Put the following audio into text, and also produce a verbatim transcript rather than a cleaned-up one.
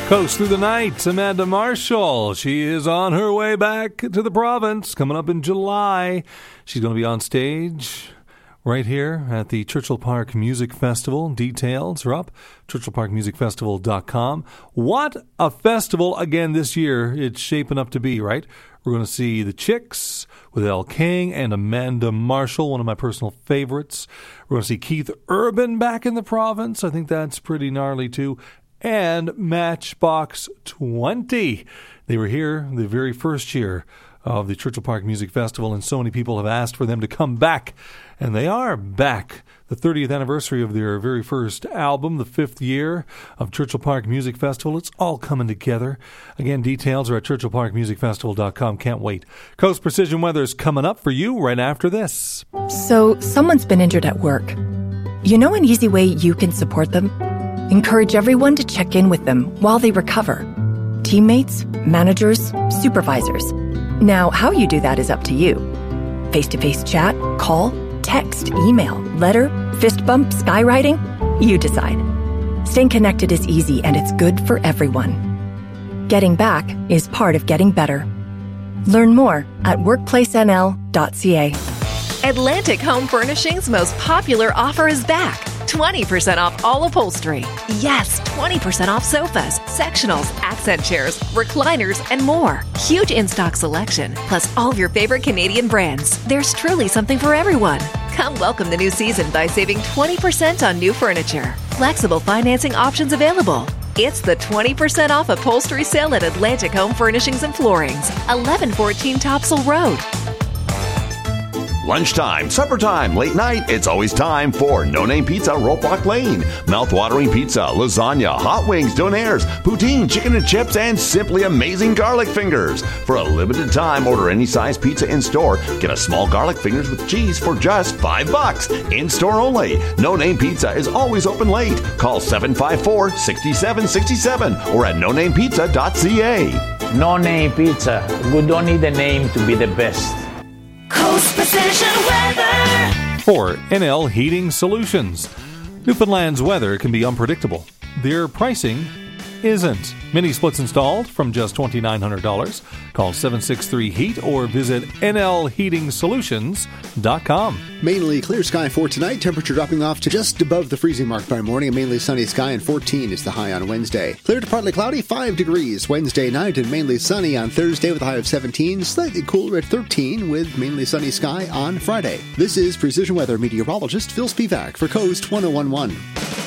Coast through the night, Amanda Marshall. She is on her way back to the province coming up in July. She's going to be on stage right here at the Churchill Park Music Festival. Details are up, churchill park music festival dot com. What a festival again this year it's shaping up to be, right? We're going to see the Chicks with Elle King and Amanda Marshall, one of my personal favorites. We're going to see Keith Urban back in the province. I think that's pretty gnarly too. And Matchbox twenty. They were here the very first year of the Churchill Park Music Festival, and so many people have asked for them to come back. And they are back. The thirtieth anniversary of their very first album, the fifth year of Churchill Park Music Festival. It's all coming together. Again, details are at churchill park music festival dot com. Can't wait. Coast Precision Weather is coming up for you right after this. So, someone's been injured at work. You know an easy way you can support them? Encourage everyone to check in with them while they recover. Teammates, managers, supervisors. Now, how you do that is up to you. Face-to-face chat, call, text, email, letter, fist bump, skywriting? You decide. Staying connected is easy and it's good for everyone. Getting back is part of getting better. Learn more at workplace n l dot c a. Atlantic Home Furnishings' most popular offer is back. twenty percent off all upholstery. Yes, twenty percent off sofas, sectionals, accent chairs, recliners, and more. Huge in-stock selection, plus all of your favorite Canadian brands. There's truly something for everyone. Come welcome the new season by saving twenty percent on new furniture. Flexible financing options available. It's the twenty percent off upholstery sale at Atlantic Home Furnishings and Floorings, eleven fourteen Topsail Road. Lunchtime, supper time, late night, it's always time for No Name Pizza, Ropewock Lane. Mouth-watering pizza, lasagna, hot wings, donaires, poutine, chicken and chips, and simply amazing garlic fingers. For a limited time, order any size pizza in-store. Get a small garlic fingers with cheese for just five bucks. In-store only. No Name Pizza is always open late. Call seven five four, six seven six seven or at no name pizza dot c a. No Name Pizza. We don't need a name to be the best. Coast Precision Weather For N L Heating Solutions. Newfoundland's weather can be unpredictable. Their pricing isn't. Mini splits installed from just two thousand nine hundred dollars. Call seven six three heat or visit n l heating solutions dot com. Mainly clear sky for tonight. Temperature dropping off to just above the freezing mark by morning. A mainly sunny sky, and fourteen is the high on Wednesday. Clear to partly cloudy, five degrees Wednesday night, and mainly sunny on Thursday with a high of seventeen. Slightly cooler at thirteen with mainly sunny sky on Friday. This is Precision Weather meteorologist Phil Spivak for Coast ten eleven.